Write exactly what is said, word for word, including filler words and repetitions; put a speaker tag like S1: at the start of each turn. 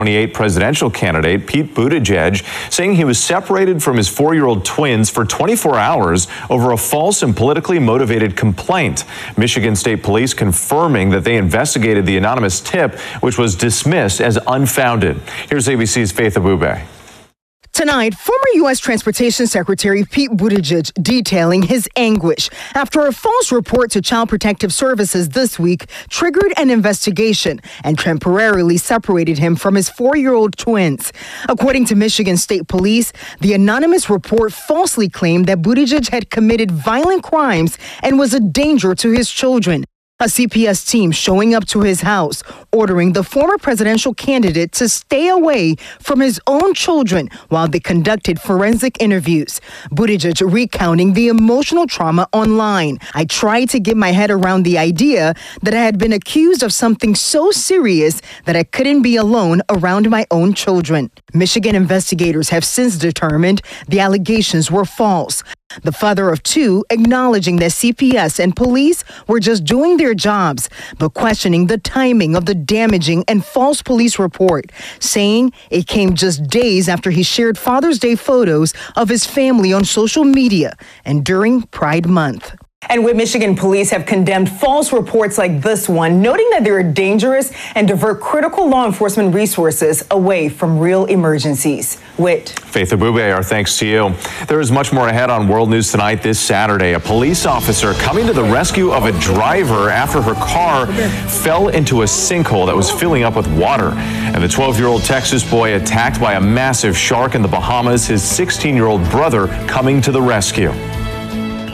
S1: twenty-eight presidential candidate Pete Buttigieg saying he was separated from his four-year-old twins for twenty-four hours over a false and politically motivated complaint. Michigan State Police confirming that they investigated the anonymous tip, which was dismissed as unfounded. Here's A B C's Faith Abubey.
S2: Tonight, former U S Transportation Secretary Pete Buttigieg detailing his anguish after a false report to Child Protective Services this week triggered an investigation and temporarily separated him from his four-year-old twins. According to Michigan State Police, the anonymous report falsely claimed that Buttigieg had committed violent crimes and was a danger to his children. A C P S team showing up to his house, ordering the former presidential candidate to stay away from his own children while they conducted forensic interviews. Buttigieg recounting the emotional trauma online. I tried to get my head around the idea that I had been accused of something so serious that I couldn't be alone around my own children. Michigan investigators have since determined the allegations were false. The father of two acknowledging that C P S and police were just doing their jobs, but questioning the timing of the damaging and false police report, saying it came just days after he shared Father's Day photos of his family on social media and during Pride Month.
S3: And with Michigan police have condemned false reports like this one, noting that they are dangerous and divert critical law enforcement resources away from real emergencies. Whit.
S1: Faith Abubey, our thanks to you. There is much more ahead on World News Tonight this Saturday. A police officer coming to the rescue of a driver after her car fell into a sinkhole that was filling up with water. And the twelve-year-old Texas boy attacked by a massive shark in the Bahamas, his sixteen-year-old brother coming to the rescue.